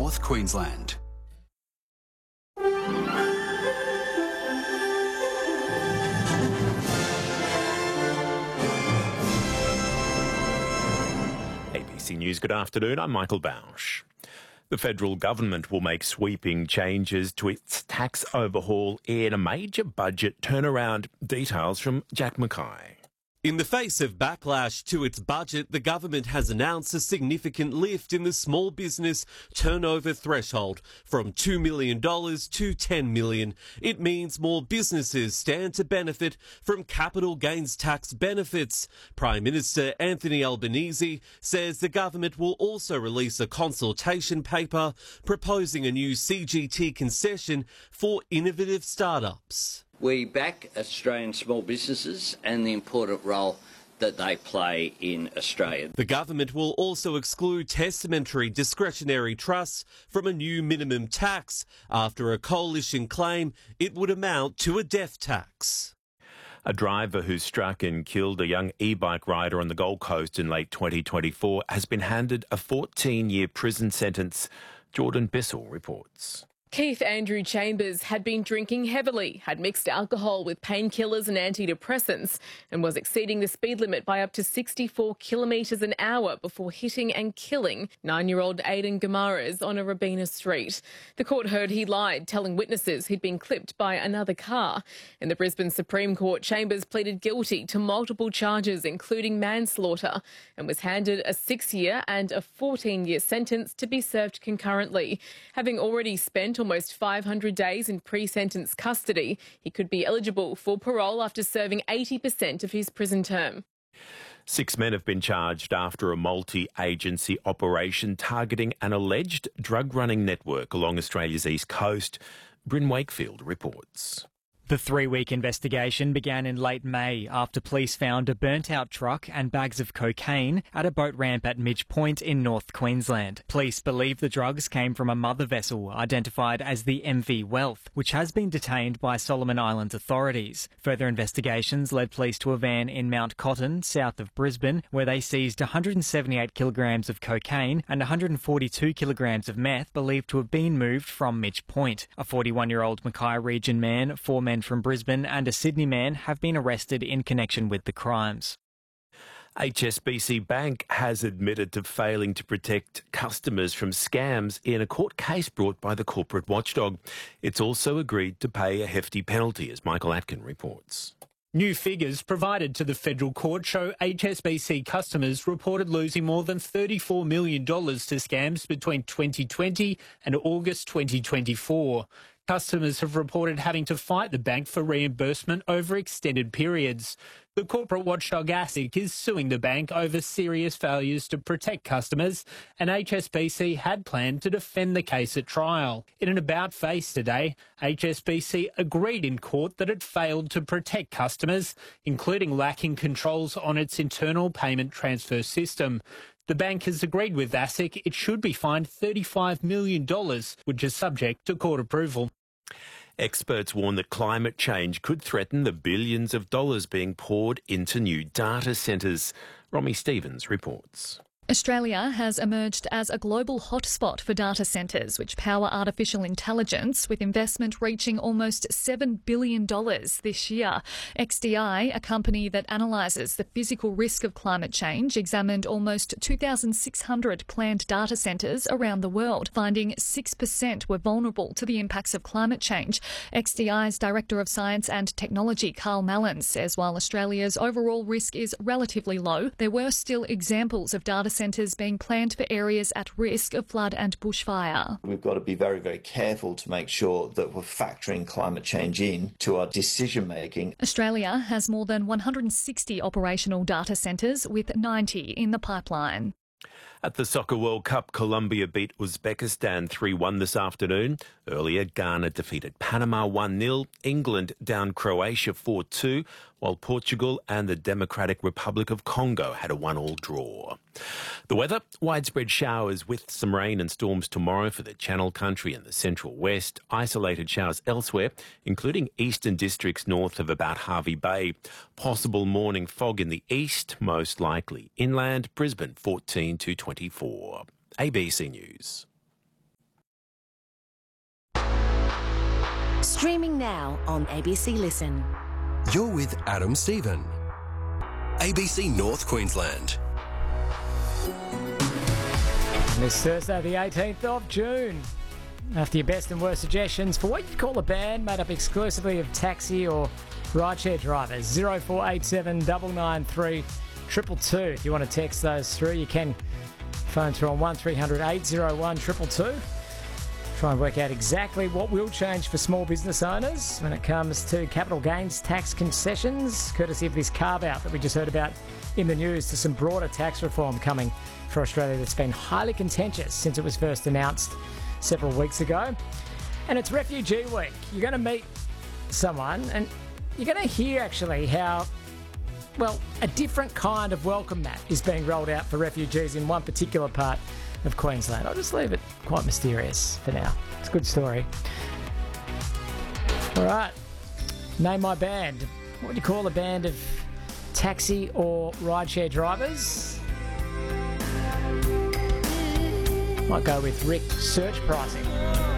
North Queensland. ABC News, good afternoon. I'm Michael Bausch. The federal government will make sweeping changes to its tax overhaul in a major budget turnaround. Details from Jack Mackay. In the face of backlash to its budget, the government has announced a significant lift in the small business turnover threshold from $2 million to $10 million. It means more businesses stand to benefit from capital gains tax benefits. Prime Minister Anthony Albanese says the government will also release a consultation paper proposing a new CGT concession for innovative startups. We back Australian small businesses and the important role that they play in Australia. The government will also exclude testamentary discretionary trusts from a new minimum tax after a coalition claim it would amount to a death tax. A driver who struck and killed a young e-bike rider on the Gold Coast in late 2024 has been handed a 14-year prison sentence. Jordan Bissell reports. Keith Andrew Chambers had been drinking heavily, had mixed alcohol with painkillers and antidepressants, and was exceeding the speed limit by up to 64 kilometres an hour before hitting and killing 9-year-old Aidan Gamares on a Robina street. The court heard he lied, telling witnesses he'd been clipped by another car. In the Brisbane Supreme Court, Chambers pleaded guilty to multiple charges, including manslaughter, and was handed a 6-year and a 14-year sentence to be served concurrently. Having already spent almost 500 days in pre-sentence custody, he could be eligible for parole after serving 80% of his prison term. 6 men have been charged after a multi-agency operation targeting an alleged drug-running network along Australia's east coast. Bryn Wakefield reports. The 3-week investigation began in late May after police found a burnt-out truck and bags of cocaine at a boat ramp at Midge Point in North Queensland. Police believe the drugs came from a mother vessel identified as the MV Wealth, which has been detained by Solomon Islands authorities. Further investigations led police to a van in Mount Cotton, south of Brisbane, where they seized 178 kilograms of cocaine and 142 kilograms of meth believed to have been moved from Midge Point. A 41-year-old Mackay region man, 4 men from Brisbane and a Sydney man have been arrested in connection with the crimes. HSBC Bank has admitted to failing to protect customers from scams in a court case brought by the corporate watchdog. It's also agreed to pay a hefty penalty, as Michael Atkin reports. New figures provided to the federal court show HSBC customers reported losing more than $34 million to scams between 2020 and August 2024. Customers have reported having to fight the bank for reimbursement over extended periods. The corporate watchdog ASIC is suing the bank over serious failures to protect customers, and HSBC had planned to defend the case at trial. In an about-face today, HSBC agreed in court that it failed to protect customers, including lacking controls on its internal payment transfer system. The bank has agreed with ASIC it should be fined $35 million, which is subject to court approval. Experts warn that climate change could threaten the billions of dollars being poured into new data centres. Romy Stevens reports. Australia has emerged as a global hotspot for data centres, which power artificial intelligence, with investment reaching almost $7 billion this year. XDI, a company that analyses the physical risk of climate change, examined almost 2,600 planned data centres around the world, finding 6% were vulnerable to the impacts of climate change. XDI's Director of Science and Technology, Carl Mallon, says while Australia's overall risk is relatively low, there were still examples of data centres being planned for areas at risk of flood and bushfire. We've got to be very, very careful to make sure that we're factoring climate change in to our decision making. Australia has more than 160 operational data centres, with 90 in the pipeline. At the Soccer World Cup, Colombia beat Uzbekistan 3-1 this afternoon. Earlier, Ghana defeated Panama 1-0. England down Croatia 4-2, while Portugal and the Democratic Republic of Congo had a 1-1 draw. The weather, widespread showers with some rain and storms tomorrow for the Channel Country and the Central West. Isolated showers elsewhere, including eastern districts north of about Hervey Bay. Possible morning fog in the east, most likely. Inland, Brisbane 14 to 24. ABC News. Streaming now on ABC Listen. You're with Adam Stephen. ABC North Queensland. This Thursday, the 18th of June. After your best and worst suggestions for what you'd call a band made up exclusively of taxi or rideshare drivers, 0487 993 222. If you want to text those through, you can phone through on 1300 801 222. Try and work out exactly what will change for small business owners when it comes to capital gains tax concessions, courtesy of this carve-out that we just heard about in the news to some broader tax reform coming for Australia that's been highly contentious since it was first announced several weeks ago. And it's Refugee Week. You're going to meet someone and you're going to hear actually how, well, a different kind of welcome mat is being rolled out for refugees in one particular part of Queensland. I'll just leave it quite mysterious for now. It's a good story. All right, name my band. What do you call a band of taxi or rideshare drivers? Might go with Rick Search Pricing.